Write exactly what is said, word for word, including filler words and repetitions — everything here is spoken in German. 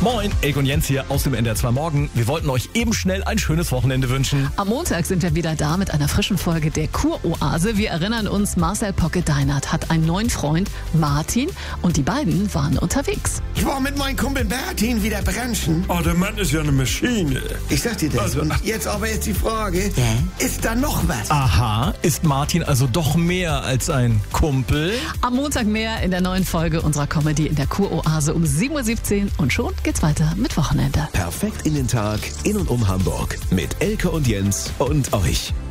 Moin, Elke und Jens hier aus dem N D R zwei Morgen. Wir wollten euch eben schnell ein schönes Wochenende wünschen. Am Montag sind wir wieder da mit einer frischen Folge der Kuroase. Wir erinnern uns, Marcel Pocket-Deinert hat einen neuen Freund, Martin, und die beiden waren unterwegs. Ich war mit meinem Kumpel Bertin wieder brunchen. Oh, der Mann ist ja eine Maschine. Ich sag dir das. Also, und jetzt aber jetzt die Frage, Ja? ist da noch was? Aha, ist Martin also doch mehr als ein Kumpel? Am Montag mehr in der neuen Folge unserer Comedy in der Kuroase um sieben Uhr siebzehn und schon geht's weiter mit Wochenende. Perfekt in den Tag, in und um Hamburg. Mit Elke und Jens und euch.